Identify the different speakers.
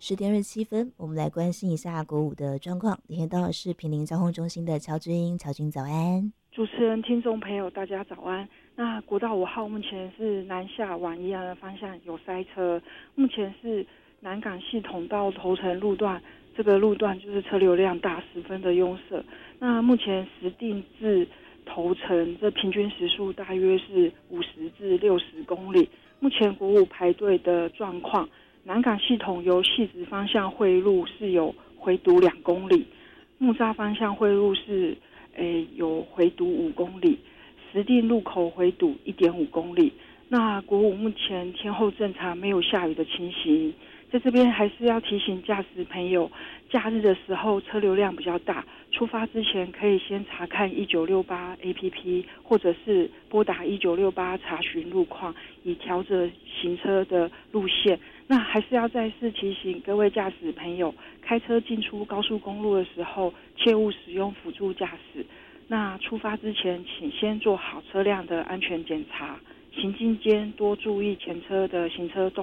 Speaker 1: 10点27分，我们来关心一下国五的状况。连线到的是坪林交通中心的乔君，乔君早安。
Speaker 2: 主持人、听众朋友，大家早安。那国道5号目前是南下往宜兰的方向有塞车，目前是南港系统到头城路段，这个路段就是车流量大，十分的拥塞。那目前石碇至头城这平均时速大约是50至60公里。目前国五排队的状况，南港系统由汐止方向汇入是有回堵2公里，木栅方向汇入是有回堵5公里，石碇路口回堵1.5公里。那国五目前天候正常，没有下雨的情形。在这边还是要提醒驾驶朋友，假日的时候车流量比较大，出发之前可以先查看1968 APP， 或者是拨打1968查询路况，以调整行车的路线。那还是要再次提醒各位驾驶朋友，开车进出高速公路的时候，切勿使用辅助驾驶。那出发之前，请先做好车辆的安全检查，行进间多注意前车的行车动